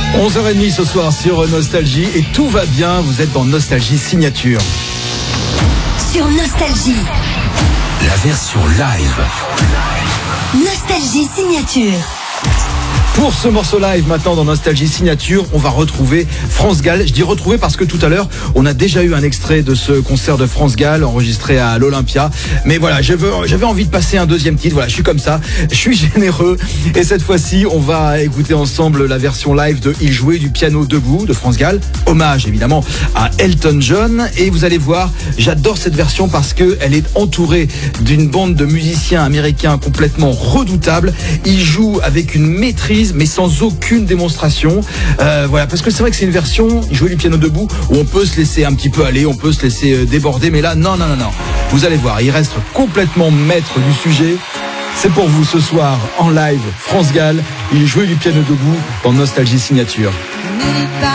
11h30 ce soir sur Nostalgie et tout va bien, vous êtes dans Nostalgie Signature. Sur Nostalgie, la version live. Nostalgie Signature. Pour ce morceau live maintenant dans Nostalgie Signature, on va retrouver France Gall. Je dis retrouver parce que tout à l'heure, on a déjà eu un extrait de ce concert de France Gall enregistré à l'Olympia. Mais voilà, j'avais envie de passer un deuxième titre. Voilà, je suis comme ça, je suis généreux. Et cette fois-ci, on va écouter ensemble la version live de Il jouait du piano debout de France Gall. Hommage évidemment à Elton John. Et vous allez voir, j'adore cette version parce qu'elle est entourée d'une bande de musiciens américains complètement redoutables. Il joue avec une maîtrise mais sans aucune démonstration. Voilà, parce que c'est vrai que c'est une version, il jouait du piano debout, où on peut se laisser un petit peu aller, on peut se laisser déborder, mais là, non. Vous allez voir, il reste complètement maître du sujet. C'est pour vous ce soir, en live, France Gall, il jouait du piano debout dans Nostalgie Signature.